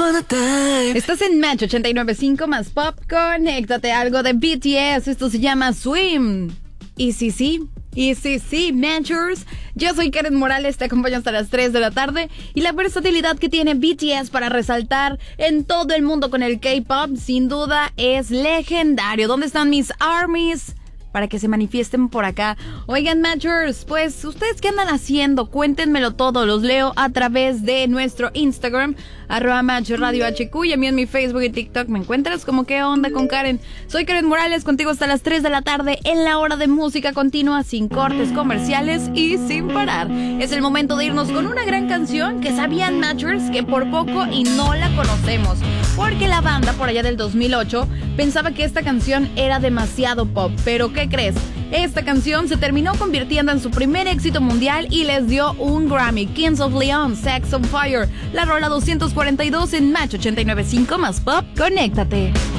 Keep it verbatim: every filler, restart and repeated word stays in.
upon a time. Estás en Match ochenta y nueve punto cinco más Pop. Conéctate a algo de B T S. Esto se llama Swim. Y sí, sí. Y sí, sí, Matchers. Yo soy Karen Morales, te acompaño hasta las tres de la tarde. Y la versatilidad que tiene B T S para resaltar en todo el mundo con el K-pop, sin duda, es legendario. ¿Dónde están mis ARMYs? Para que se manifiesten por acá. Oigan, Matchers, pues, ¿ustedes qué andan haciendo? Cuéntenmelo todo, los leo a través de nuestro Instagram, arroba Match Radio H Q, y a mí en mi Facebook y TikTok me encuentras como ¿qué onda con Karen? Soy Karen Morales, contigo hasta las tres de la tarde en la hora de música continua, sin cortes comerciales y sin parar. Es el momento de irnos con una gran canción que sabían, Matchers, que por poco y no la conocemos, porque la banda por allá del dos mil ocho pensaba que esta canción era demasiado pop, pero ¿qué crees? Esta canción se terminó convirtiendo en su primer éxito mundial y les dio un Grammy. Kings of Leon, Sex on Fire, la rola doscientos cuarenta y dos en Match ochenta y nueve punto cinco más Pop. Conéctate.